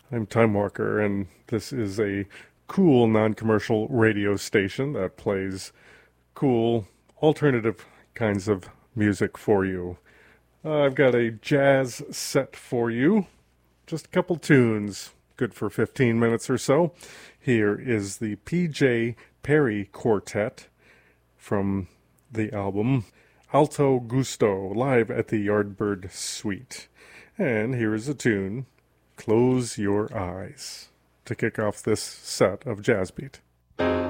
I'm Time Walker, and this is a cool non-commercial radio station that plays cool alternative kinds of music for you. I've got a jazz set for you, just a couple tunes, good for 15 minutes or so. Here is the P.J. Perry Quartet from the album Alto Gusto, live at the Yardbird Suite. And here is a tune, Close Your Eyes, to kick off this set of Jazz Beat.